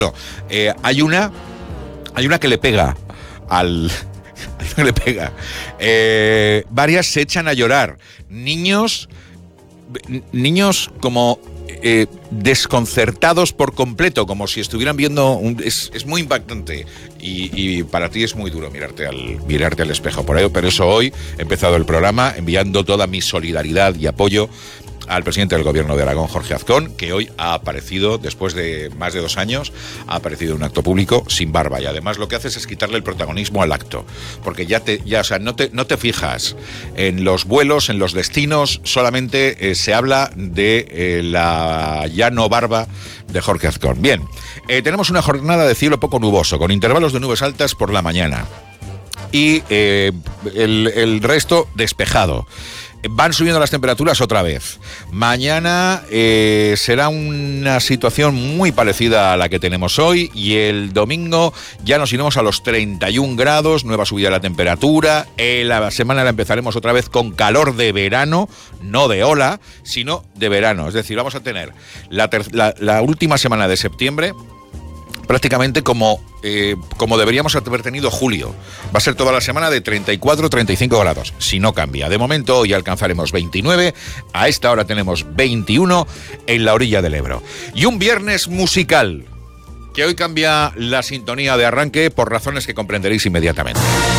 Hay una que le pega al... le pega. Varias se echan a llorar. Niños como desconcertados por completo, como si estuvieran viendo... Es muy impactante y para ti es muy duro mirarte al espejo. Por eso hoy he empezado el programa enviando toda mi solidaridad y apoyo al presidente del Gobierno de Aragón, Jorge Azcón, que hoy ha aparecido, después de más de 2 años, ha aparecido en un acto público sin barba. Y además lo que haces es quitarle el protagonismo al acto. Porque no te fijas en los vuelos, en los destinos, solamente se habla de la ya no barba de Jorge Azcón. Bien, tenemos una jornada de cielo poco nuboso, con intervalos de nubes altas por la mañana. Y el resto despejado. Van subiendo las temperaturas otra vez. Mañana será una situación muy parecida a la que tenemos hoy y el domingo ya nos iremos a los 31 grados, nueva subida de la temperatura. La semana la empezaremos otra vez con calor de verano, no de ola, sino de verano. Es decir, vamos a tener la última semana de septiembre prácticamente como deberíamos haber tenido julio. Va a ser toda la semana de 34-35 grados, si no cambia. De momento hoy alcanzaremos 29, a esta hora tenemos 21 en la orilla del Ebro. Y un viernes musical, que hoy cambia la sintonía de arranque por razones que comprenderéis inmediatamente.